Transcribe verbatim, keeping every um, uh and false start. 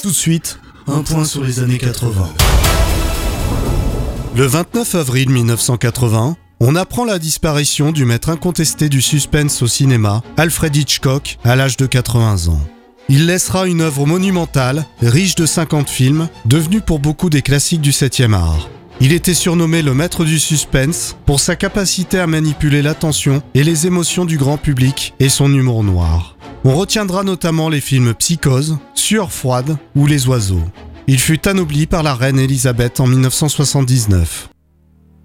Tout de suite, un point sur les années quatre-vingts. Le vingt-neuf avril mille neuf cent quatre-vingts, on apprend la disparition du maître incontesté du suspense au cinéma, Alfred Hitchcock, à l'âge de quatre-vingts ans. Il laissera une œuvre monumentale, riche de cinquante films, devenue pour beaucoup des classiques du septième art. Il était surnommé le maître du suspense pour sa capacité à manipuler l'attention et les émotions du grand public et son humour noir. On retiendra notamment les films Psychose, Sueur froide ou Les oiseaux. Il fut anobli par la reine Elisabeth en mille neuf cent soixante-dix-neuf.